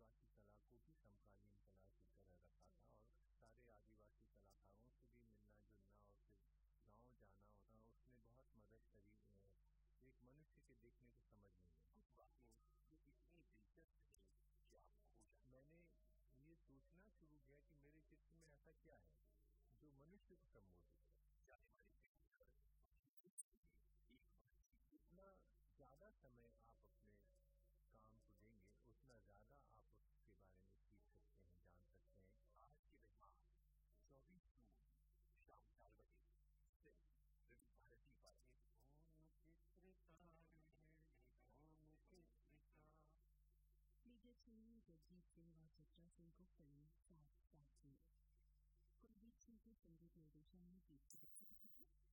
आदिवासी कला को भी समकालीन कला की तरह रखा था और सारे आदिवासी कलाकारों से भी मिलना जुलना और फिर गांव जाना होता, उसने बहुत मदद करी एक मनुष्य के देखने को समझने में। कुछ बातें जो इतनी दिलचस्प है कि आप खो जाते। मैंने ये सोचना शुरू किया कि मेरे चित्र में ऐसा क्या है जो मनुष्य को संबोधित करे। जाने वाले जितना ज्यादा समय आप अपने काम को देंगे उतना ज्यादा आप उसके बारे में सीख सकते हैं, जान सकते हैं। आज के मेहमान 24 जून शाम 4 बजे रवि भारती पर। लीजिए सुनिए जगजीत सिंह और चित्रा सिंह को फिल्म साथ साथ में। कुलदीप सिंह के संगीत निर्देशन में गीत की